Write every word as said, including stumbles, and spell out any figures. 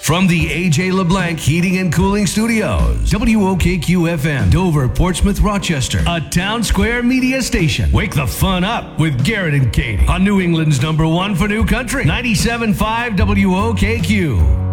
From the A J LeBlanc Heating and Cooling Studios, W O K Q F M, Dover, Portsmouth, Rochester, a Town Square media station. Wake the fun up with Garrett and Katie on New England's number one for new country, ninety-seven point five W O K Q.